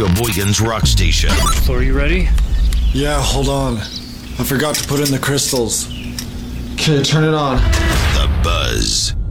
Sheboygan's rock station. So are you ready? Yeah, hold on. I forgot to put in the crystals. Okay, turn it on. The Buzz.